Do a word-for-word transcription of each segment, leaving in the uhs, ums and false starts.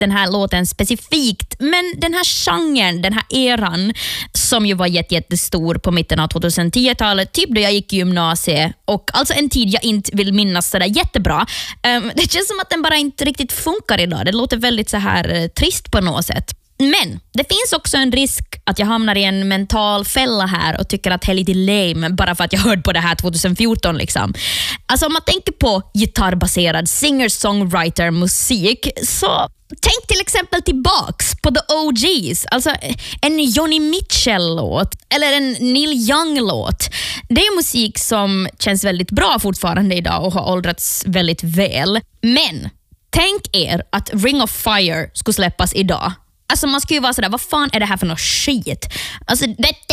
den här låten specifikt, men den här genren, den här eran som ju var jätte, jättestor på mitten av tjugohundratio-talet, typ då jag gick i gymnasiet, och alltså en tid jag inte vill minnas sådär jättebra. Um, det känns som att den bara inte riktigt funkar idag. Det låter väldigt så här uh, trist på något sätt. Men det finns också en risk att jag hamnar i en mental fälla här och tycker att det är lite lame bara för att jag hörde på det här tjugohundrafjorton liksom. Alltså om man tänker på gitarrbaserad singer-songwriter-musik, så tänk till exempel tillbaks på The O Gs, alltså en Joni Mitchell-låt eller en Neil Young-låt. Det är musik som känns väldigt bra fortfarande idag och har åldrats väldigt väl. Men tänk er att Ring of Fire skulle släppas idag. Alltså man ska ju vara sådär, vad fan är det här för något skit? Alltså,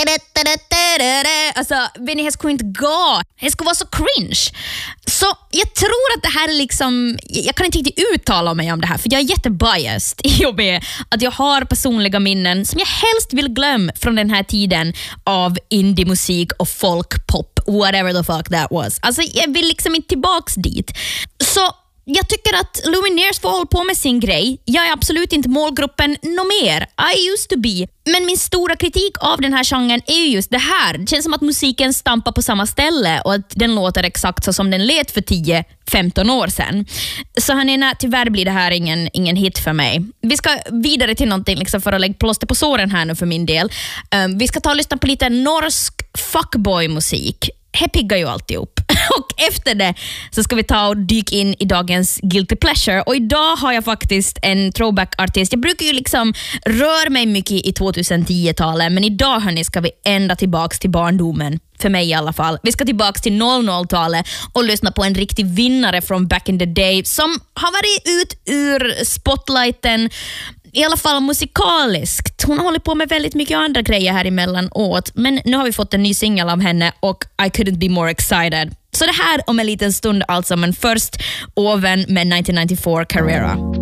alltså Benny skulle inte gå. Det skulle vara så cringe. Så jag tror att det här är liksom, jag kan inte riktigt uttala mig om det här, för jag är jättebiased i och med att jag har personliga minnen som jag helst vill glömma från den här tiden av indie-musik och folkpop, whatever the fuck that was. Alltså jag vill liksom inte tillbaks dit. Så jag tycker att Lumineers får hålla på med sin grej. Jag är absolut inte målgruppen no mer. I used to be. Men min stora kritik av den här genren är ju just det här. Det känns som att musiken stampar på samma ställe och att den låter exakt så som den lät för tio femton år sedan. Så hörni, tyvärr blir det här ingen, ingen hit för mig. Vi ska vidare till någonting liksom för att lägga plåster på såren här nu för min del. Um, vi ska ta och lyssna på lite norsk fuckboy-musik. Det piggar ju alltihop. Och efter det så ska vi ta och dyka in i dagens Guilty Pleasure. Och idag har jag faktiskt en throwback-artist. Jag brukar ju liksom röra mig mycket i tjugohundratio-talet, men idag hörni ska vi ända tillbaks till barndomen. För mig i alla fall. Vi ska tillbaks till noll noll-talet och lyssna på en riktig vinnare från back in the day som har varit ut ur spotlighten, i alla fall musikaliskt. Hon har hållit på med väldigt mycket andra grejer här emellanåt, men nu har vi fått en ny singel av henne och I couldn't be more excited. Så det här om en liten stund alltså, men först Oven med nittonhundranittiofyra Carrera.